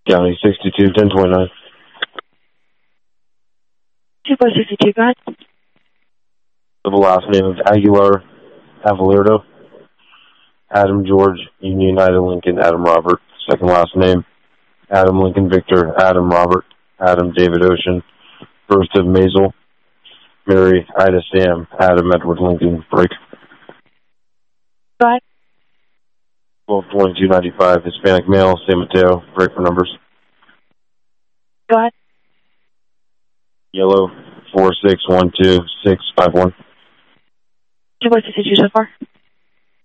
County 62, 1029. 2-62, go ahead. The last name of Aguilar, Avalerdo. Adam George, Union United Lincoln, Adam Robert. Second last name, Adam Lincoln Victor, Adam Robert, Adam David Ocean. First of Maisel, Mary Ida Sam, Adam Edward Lincoln Break. Go ahead. 122295, Hispanic male, San Mateo, break for numbers. Go ahead. Yellow, 4612651. 2-62 so far.